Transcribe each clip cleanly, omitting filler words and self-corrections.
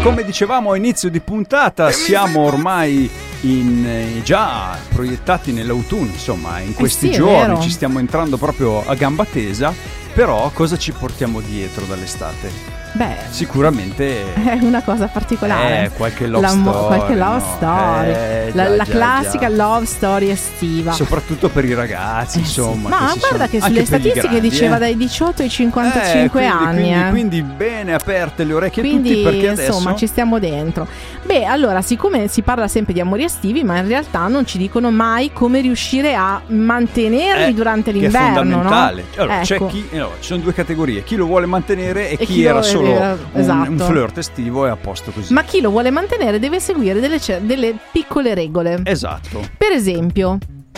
come dicevamo a inizio di puntata, siamo ormai già proiettati nell'autunno, insomma, in questi giorni ci stiamo entrando proprio a gamba tesa, però cosa ci portiamo dietro dall'estate? Beh, sicuramente è una cosa particolare. Qualche love story. Qualche love story. La classica love story estiva. Soprattutto per i ragazzi, insomma. Ma guarda che sulle statistiche diceva dai 18 ai 55 anni. Quindi bene aperte le orecchie quindi, tutti, perché adesso insomma ci stiamo dentro. Beh, allora, siccome si parla sempre di amori estivi, ma in realtà non ci dicono mai come riuscire a mantenerli durante l'inverno, che è fondamentale. No? Allora, ecco. ci sono due categorie: chi lo vuole mantenere e chi era solo un flirt estivo, è a posto così. Ma chi lo vuole mantenere deve seguire delle piccole regole. Esatto. Per esempio,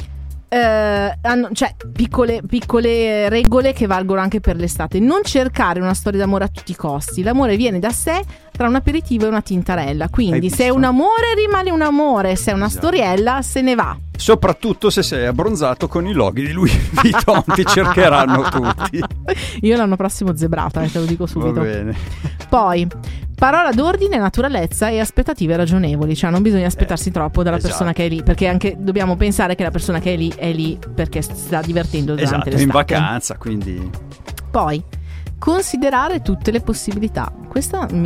piccole regole che valgono anche per l'estate. Non cercare una storia d'amore a tutti i costi. L'amore viene da sé tra un aperitivo e una tintarella. Quindi se è un amore rimane un amore, se è una storiella se ne va. Soprattutto se sei abbronzato con i loghi di Louis Vuitton, ti cercheranno tutti. Io l'anno prossimo zebrata, te lo dico subito. Va bene. Poi parola d'ordine, naturalezza e aspettative ragionevoli, cioè non bisogna aspettarsi troppo dalla persona che è lì, perché anche dobbiamo pensare che la persona che è lì perché si sta divertendo durante l'estate. È in vacanza, quindi. Poi considerare tutte le possibilità. Questa mi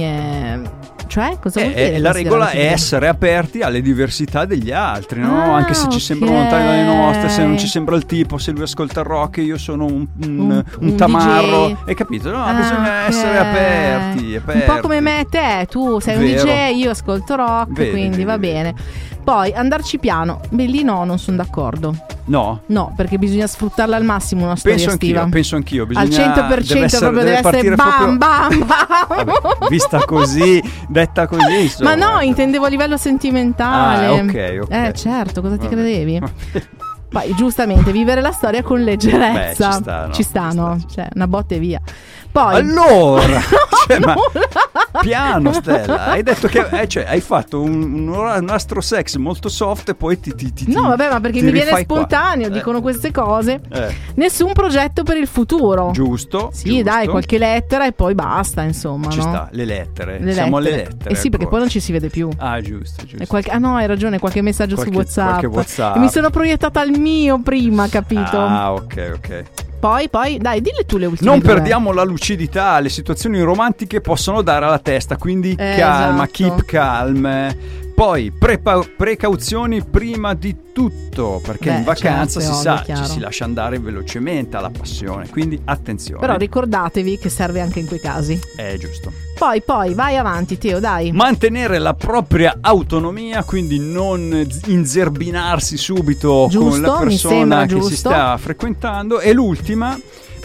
è cioè cosa vuol dire? La regola è essere aperti alle diversità degli altri, no? Anche se ci sembrano lontani dalle nostre, se non ci sembra il tipo, se lui ascolta il rock e io sono un tamarro, DJ. hai capito? No, bisogna essere aperti. Un po' come me e te, tu sei un DJ, io ascolto rock, quindi va bene. Poi andarci piano. Beh, lì non sono d'accordo. No, perché bisogna sfruttarla al massimo una storia estiva. Penso anch'io. Al 100% proprio deve essere bam bam bam. Vabbè, vista così, detta così, insomma. Ma no, intendevo a livello sentimentale. Ok. Certo, cosa ti credevi? Poi giustamente vivere la storia con leggerezza. Ci sta, no? Cioè, una botta e via. Poi allora ma piano, Stella, hai detto che hai fatto un astro sex molto soft e poi ti no vabbè, ma perché mi viene spontaneo, dicono queste cose. Nessun progetto per il futuro. Giusto. Dai, qualche lettera e poi basta, insomma. Ci sta, le lettere. Siamo alle lettere. Sì, perché poi non ci si vede più. Giusto. No, hai ragione, qualche messaggio su WhatsApp. WhatsApp. E mi sono proiettata al mio prima, capito? Ok. Poi, dai, dille tu le ultime non due. perdiamo la lucidità, le situazioni romantiche possono dare alla testa, quindi calma, keep calm. Poi precauzioni prima di tutto, perché in vacanza ci si lascia andare velocemente alla passione, quindi attenzione. Però ricordatevi che serve anche in quei casi. Giusto. Poi vai avanti, Teo, dai. Mantenere la propria autonomia, quindi non inzerbinarsi subito con la persona che si sta frequentando. E l'ultima,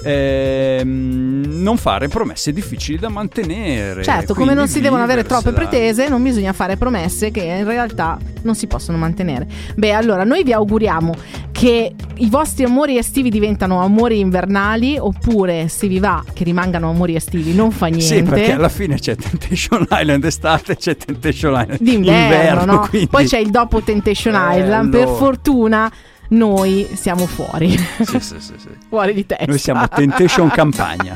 non fare promesse difficili da mantenere. Certo, come non si devono avere troppe pretese, non bisogna fare promesse che in realtà non si possono mantenere. Beh, allora noi vi auguriamo che i vostri amori estivi diventano amori invernali, oppure se vi va che rimangano amori estivi, non fa niente. Sì, perché alla fine c'è Temptation Island estate, c'è Temptation Island d'inverno, no? Quindi... Poi c'è il dopo Temptation Island. Per fortuna noi siamo fuori. Sì. Fuori di testa. Noi siamo Temptation Campagna.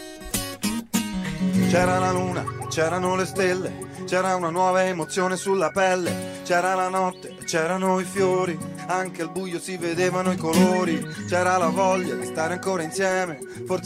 C'era la luna, c'erano le stelle, c'era una nuova emozione sulla pelle. C'era la notte, c'erano i fiori, anche al buio si vedevano i colori. C'era la voglia di stare ancora insieme, forse